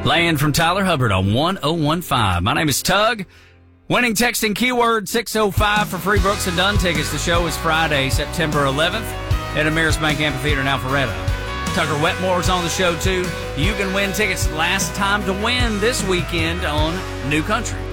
Playing from Tyler Hubbard on 1015. My name is Tug. Winning texting keyword 605 for free Brooks and Dunn tickets. The show is Friday, September 11th at Ameris Bank Amphitheater in Alpharetta. Tucker Wetmore's on the show, too. You can win tickets last time to win this weekend on New Country.